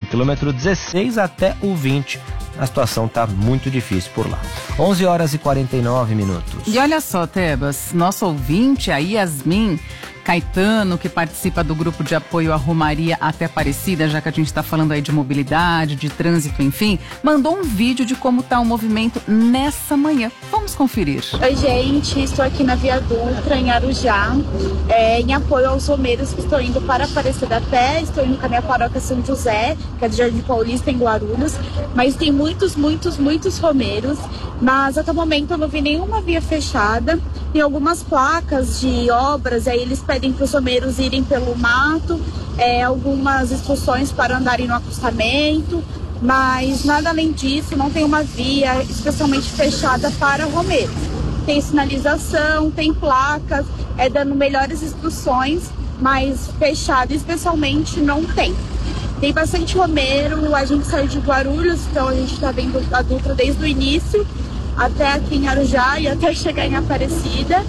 quilômetro 16 até o 20. A situação está muito difícil por lá. 11h49. E olha só, Tebas, nosso ouvinte, a Yasmin Caetano, que participa do grupo de apoio à Romaria até Aparecida, já que a gente está falando aí de mobilidade, de trânsito, enfim, mandou um vídeo de como está o movimento nessa manhã. Vamos conferir. Oi, gente, estou aqui na Via Dutra, em Arujá, em apoio aos romeiros que estão indo para Aparecida a pé. Estou indo com a minha paróquia São José, que é do Jardim Paulista, em Guarulhos, mas tem muitos romeiros, mas até o momento eu não vi nenhuma via fechada. Tem algumas placas de obras, aí eles pedem para os romeiros irem pelo mato, algumas instruções para andarem no acostamento, mas nada além disso, não tem uma via especialmente fechada para romeiros. Tem sinalização, tem placas, dando melhores instruções, mas fechado especialmente não tem. Tem bastante romeiro, a gente saiu de Guarulhos, então a gente está vendo a Dutra desde o início, até aqui em Arujá e até chegar em Aparecida.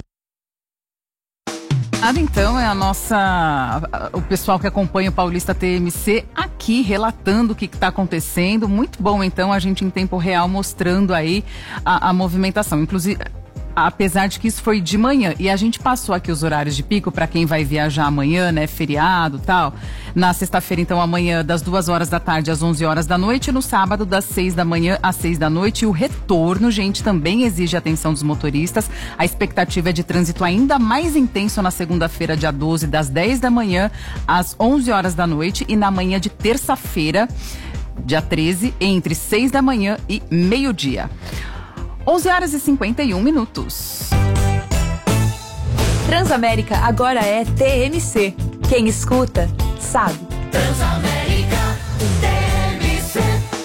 Então é o pessoal que acompanha o Paulista TMC aqui relatando o que está acontecendo. Muito bom, então, a gente em tempo real mostrando aí a movimentação. Inclusive, apesar de que isso foi de manhã e a gente passou aqui os horários de pico para quem vai viajar amanhã, né, feriado e tal. Na sexta-feira, então, amanhã das 2h da tarde às 11h da noite, no sábado das 6 da manhã às 6 da noite. E o retorno, gente, também exige a atenção dos motoristas. A expectativa é de trânsito ainda mais intenso na segunda-feira, dia 12, das 10 da manhã às 11h da noite, e na manhã de terça-feira, dia 13, entre 6 da manhã e meio-dia. 11h51. Transamérica agora é TMC. Quem escuta, sabe. Transamérica TMC.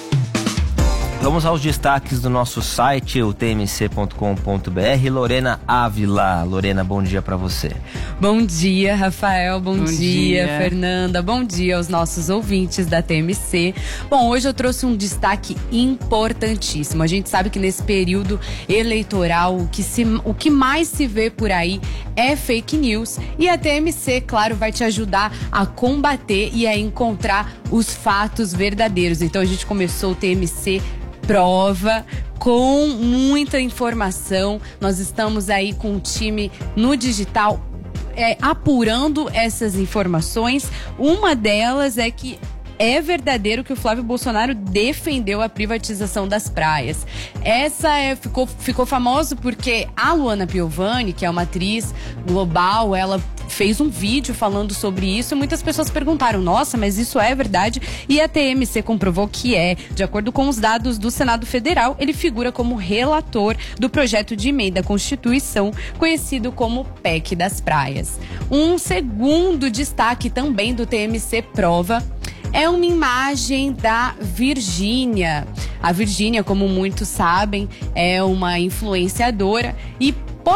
Vamos aos destaques do nosso site, o tmc.com.br. Lorena Ávila. Lorena, bom dia para você. Bom dia, Rafael. Bom dia, Fernanda. Bom dia aos nossos ouvintes da TMC. Bom, hoje eu trouxe um destaque importantíssimo. A gente sabe que nesse período eleitoral, o que mais se vê por aí é fake news. E a TMC, claro, vai te ajudar a combater e a encontrar os fatos verdadeiros. Então a gente começou o TMC Prova, com muita informação. Nós estamos aí com um time no digital apurando essas informações. Uma delas é que é verdadeiro que o Flávio Bolsonaro defendeu a privatização das praias. Essa ficou famoso porque a Luana Piovani, que é uma atriz global, ela fez um vídeo falando sobre isso e muitas pessoas perguntaram, nossa, mas isso é verdade? E a TMC comprovou que é. De acordo com os dados do Senado Federal, ele figura como relator do projeto de emenda à Constituição, conhecido como PEC das Praias. Um segundo destaque também do TMC Prova é uma imagem da Virgínia. A Virgínia, como muitos sabem, é uma influenciadora e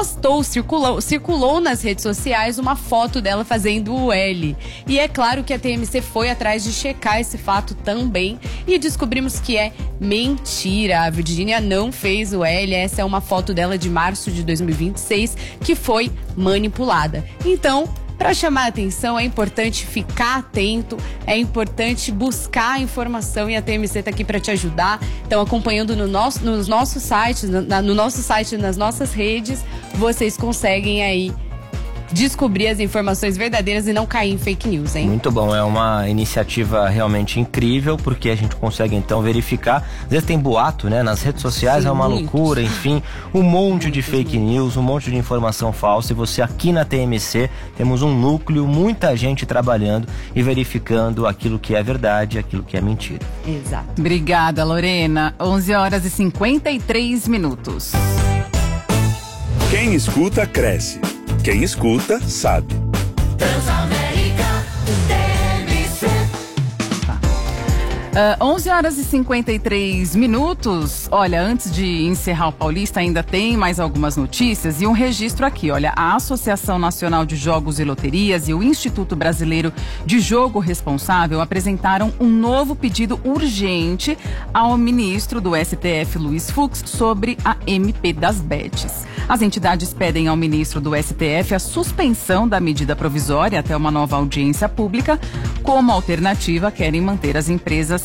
circulou nas redes sociais uma foto dela fazendo o L. E é claro que a TMC foi atrás de checar esse fato também e descobrimos que é mentira. A Virgínia não fez o L, essa é uma foto dela de março de 2026 que foi manipulada. Então, para chamar a atenção, é importante ficar atento, é importante buscar a informação e a TMC está aqui para te ajudar. Então, acompanhando nos nossos sites, no nosso site, nas nossas redes, vocês conseguem aí descobrir as informações verdadeiras e não cair em fake news, hein? Muito bom, é uma iniciativa realmente incrível, porque a gente consegue então verificar. Às vezes tem boato, né? Nas redes sociais. Sim, é uma loucura, enfim, um monte de fake news, um monte de informação falsa. E você aqui na TMC temos um núcleo, muita gente trabalhando e verificando aquilo que é verdade e aquilo que é mentira. Exato. Obrigada, Lorena. 11h53. Quem escuta, cresce. Quem escuta, sabe. Transamérica TMC. 11h53. Olha, antes de encerrar o Paulista, ainda tem mais algumas notícias e um registro aqui. Olha, a Associação Nacional de Jogos e Loterias e o Instituto Brasileiro de Jogo Responsável apresentaram um novo pedido urgente ao ministro do STF, Luiz Fux, sobre a MP das bets. As entidades pedem ao ministro do STF a suspensão da medida provisória até uma nova audiência pública. Como alternativa, querem manter as empresas